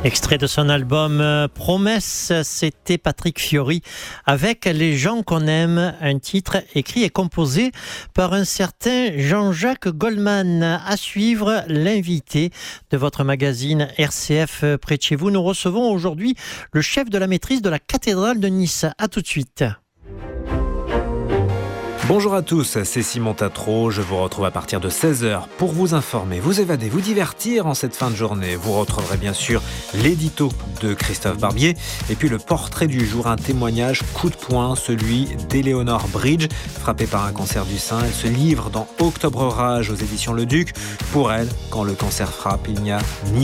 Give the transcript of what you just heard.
Extrait de son album Promesse, c'était Patrick Fiori avec Les gens qu'on aime, un titre écrit et composé par un certain Jean-Jacques Goldman. À suivre, l'invité de votre magazine RCF près de chez vous. Nous recevons aujourd'hui le chef de la maîtrise de la cathédrale de Nice. À tout de suite. Bonjour à tous, c'est Simon Tatro, je vous retrouve à partir de 16h pour vous informer, vous évader, vous divertir en cette fin de journée. Vous retrouverez bien sûr l'édito de Christophe Barbier et puis le portrait du jour, un témoignage coup de poing, celui d'Éléonore Bridge, frappée par un cancer du sein. Elle se livre dans Octobre Rage aux éditions Le Duc. Pour elle, quand le cancer frappe, il n'y a ni